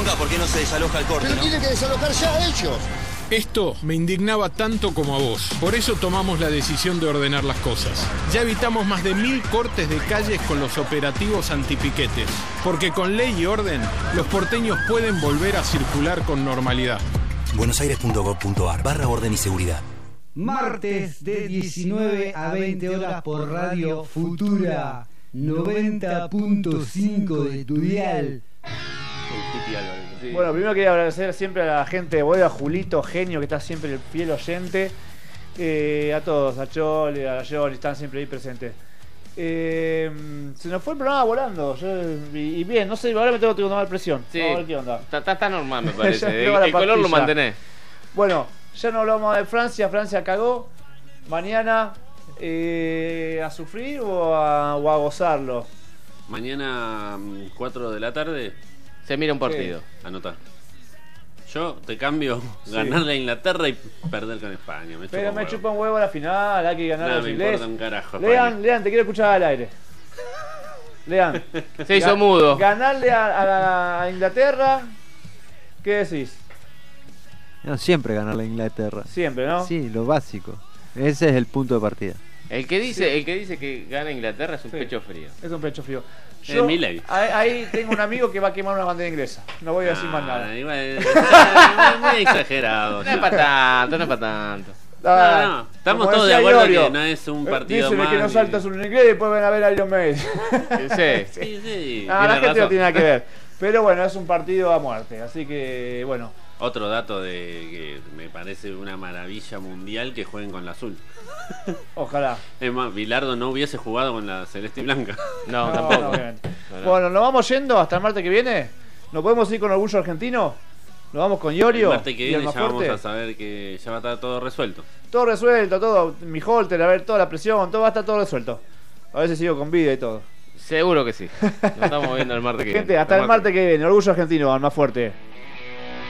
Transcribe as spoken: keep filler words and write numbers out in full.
bronca porque no se desaloja el corte, Pero ¿no? tiene que desalojar ya ellos. Esto me indignaba tanto como a vos. Por eso tomamos la decisión de ordenar las cosas. Ya evitamos más de mil cortes de calles con los operativos antipiquetes. Porque con ley y orden, los porteños pueden volver a circular con normalidad. buenosaires.gov.ar barra orden y seguridad. Martes de diecinueve a veinte horas por Radio Futura noventa punto cinco de tu dial. Bueno, primero quería agradecer siempre a la gente de Boedo, a Julito, genio, que está siempre el fiel oyente. Eh, a todos, a Chole, a Yoli, están siempre ahí presentes. Eh, se nos fue el programa volando. Yo, y, y bien, no sé, ahora me tengo que tomar presión. Sí, Vamos a ver qué onda. Está, está normal, me parece. Ya el tengo la el color lo pastilla. mantenés. Bueno, ya no hablamos de Francia. Francia cagó. Mañana eh, a sufrir o a, o a gozarlo. Mañana cuatro de la tarde se mira un partido. Anota. Yo te cambio, Sí. ganarle a Inglaterra y perder con España. Me Pero chupa me un chupa un huevo la final, hay que ganar Nada, los me ingleses. importa un carajo, Lean, España. Lean, te quiero escuchar al aire. Lean. Se hizo mudo. Ganarle a, a la- a Inglaterra, ¿qué decís? No, siempre ganar la Inglaterra. Siempre, ¿no? Sí, lo básico. Ese es el punto de partida. El que dice, Sí. el que dice que gana Inglaterra es un Sí. pecho frío. Es un pecho frío. Eh, Yo, Milei. ahí, ahí tengo un amigo que va a quemar una bandera inglesa. No voy a decir más nada. Ah, igual, está muy exagerado. No es para tanto, no es para tanto. Ah, No, no, estamos como todos de decía acuerdo Iorio, que no es un partido díceme más. que no ni- saltas un inglés y después van a ver a Iron Maiden. Sí. Sí, sí. Ah, la Tiene gente no razón. tiene nada que ver. Pero bueno, es un partido a muerte. Así que, bueno. Otro dato de que me parece una maravilla mundial que jueguen con la azul. Ojalá. Es más, Bilardo no hubiese jugado con la celeste y blanca. No, No, tampoco. no, obviamente. No, no. Bueno, nos vamos yendo hasta el martes que viene. ¿Nos podemos ir con Orgullo Argentino? ¿Nos vamos con El Iorio? martes que y viene ya Almafuerte? vamos a saber que ya va a estar todo resuelto. Todo resuelto, todo. Mi holter, a ver, toda la presión, todo va a estar todo resuelto. A ver si sigo con vida y todo. Seguro que sí. Nos estamos viendo el martes que viene. Gente, hasta el martes que viene. Orgullo Argentino, Almafuerte.